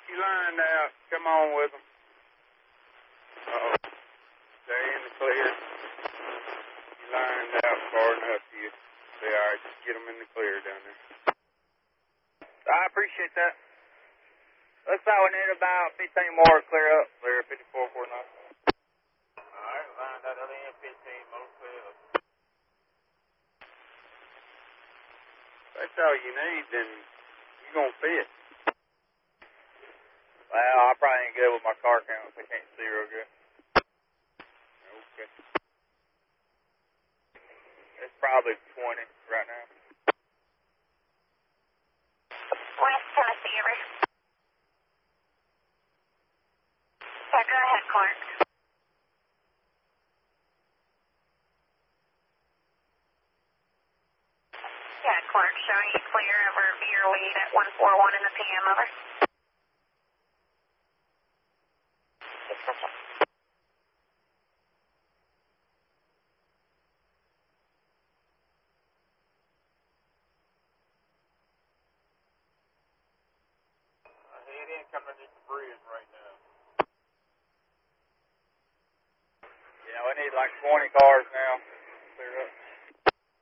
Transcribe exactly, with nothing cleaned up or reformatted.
You lined out. Come on with them. Uh-oh. Stay in the clear. You lined out far enough. You say, all right, just get them in the clear down there. I appreciate that. Looks like we need about fifteen more to clear up. Clear fifty-four forty-nine. All right, lined out other end fifteen, most clear up. That's all you need, then you're going to fit. Well, I probably ain't good with my car count if I can't see real good. Okay. It's probably twenty right now. West Tennessee, ever? Yeah, go ahead, Clark. Yeah, Clark, showing you clear over your lead at one forty-one in the P M, over. Head in coming underneath the bridge right now. Yeah, we need like twenty cars now.